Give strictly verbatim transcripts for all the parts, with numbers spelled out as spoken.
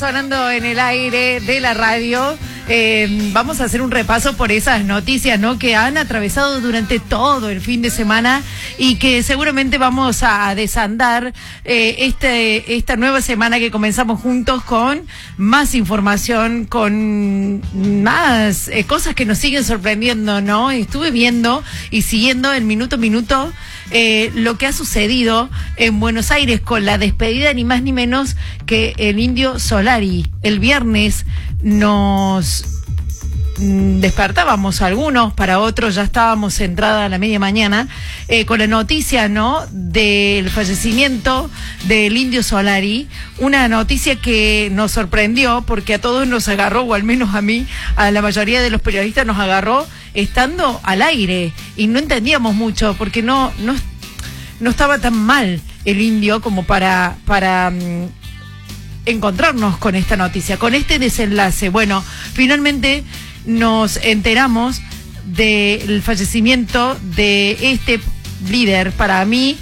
Sonando en el aire de la radio, eh, vamos a hacer un repaso por esas noticias, ¿no?, que han atravesado durante todo el fin de semana y que seguramente vamos a desandar eh, este, esta nueva semana que comenzamos juntos con más información, con más eh, cosas que nos siguen sorprendiendo, ¿no? Estuve viendo y siguiendo en minuto a minuto eh, lo que ha sucedido en Buenos Aires con la despedida ni más ni menos que el Indio Solari. El viernes nos despertábamos algunos, para otros ya estábamos entrada a la media mañana, eh, con la noticia, ¿no?, del fallecimiento del Indio Solari, una noticia que nos sorprendió porque a todos nos agarró, o al menos a mí, a la mayoría de los periodistas nos agarró estando al aire y no entendíamos mucho porque no, no, no estaba tan mal el Indio como para... para um, encontrarnos con esta noticia, con este desenlace. Bueno, finalmente nos enteramos del fallecimiento de este líder. Para mí,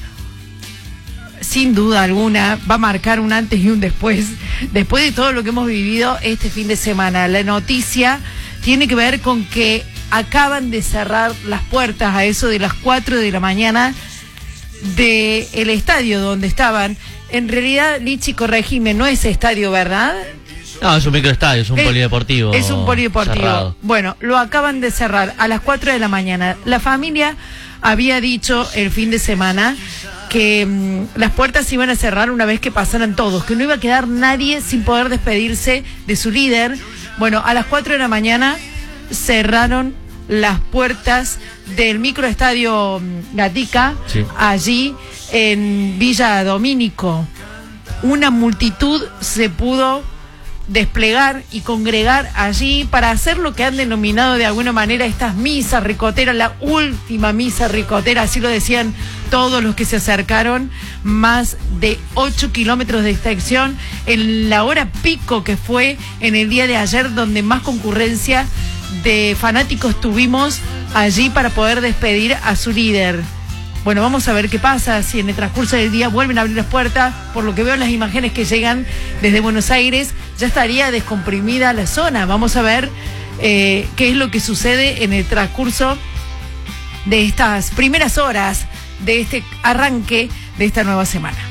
sin duda alguna, va a marcar un antes y un después, después de todo lo que hemos vivido este fin de semana. La noticia tiene que ver con que acaban de cerrar las puertas a eso de las cuatro de la mañana del estadio donde estaban. En realidad, Lichi, corregime, no es estadio, ¿verdad? No, es un microestadio, es un es, polideportivo. Es un polideportivo. Cerrado. Bueno, lo acaban de cerrar a las cuatro de la mañana. La familia había dicho el fin de semana que mmm, las puertas se iban a cerrar una vez que pasaran todos, que no iba a quedar nadie sin poder despedirse de su líder. Bueno, a las cuatro de la mañana cerraron las puertas del microestadio Gatica, sí, allí en Villa Domínico. Una multitud se pudo desplegar y congregar allí para hacer lo que han denominado de alguna manera estas misas ricoteras, la última misa ricotera, así lo decían todos los que se acercaron. Más de ocho kilómetros de extensión en la hora pico que fue en el día de ayer, donde más concurrencia de fanáticos tuvimos allí para poder despedir a su líder. Bueno, vamos a ver qué pasa, si en el transcurso del día vuelven a abrir las puertas. Por lo que veo en las imágenes que llegan desde Buenos Aires, ya estaría descomprimida la zona. Vamos a ver eh, qué es lo que sucede en el transcurso de estas primeras horas de este arranque de esta nueva semana.